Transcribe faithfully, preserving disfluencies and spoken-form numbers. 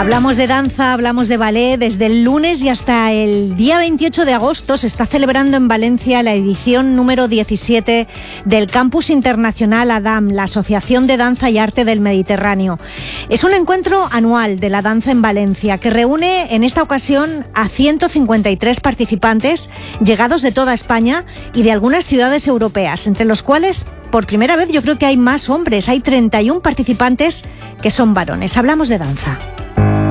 Hablamos de danza, hablamos de ballet. Desde el lunes y hasta el día veintiocho de agosto se está celebrando en Valencia la edición número diecisiete del Campus Internacional ADAM, la Asociación de Danza y Arte del Mediterráneo. Es un encuentro anual de la danza en Valencia que reúne en esta ocasión a ciento cincuenta y tres participantes llegados de toda España y de algunas ciudades europeas, entre los cuales por primera vez yo creo que hay más hombres. Hay treinta y uno participantes que son varones. Hablamos de danza.